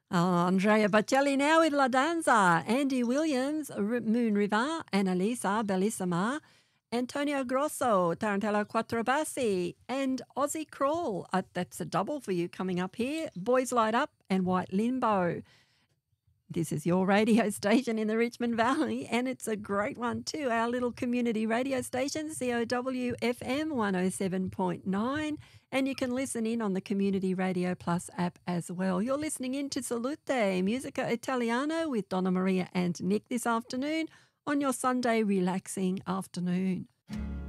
Andrea Bocelli now with La Danza, Andy Williams, Moon River, Annalisa Bellissima, Antonio Grosso, Tarantella Quattro Bassi, and Aussie Crawl. That's a double for you coming up here. Boys Light Up and White Limbo. This is your radio station in the Richmond Valley, and it's a great one too. Our little community radio station, COW FM 107.9, and you can listen in on the Community Radio Plus app as well. You're listening in to Salute, Musica Italiano with Donna Maria and Nick this afternoon on your Sunday relaxing afternoon.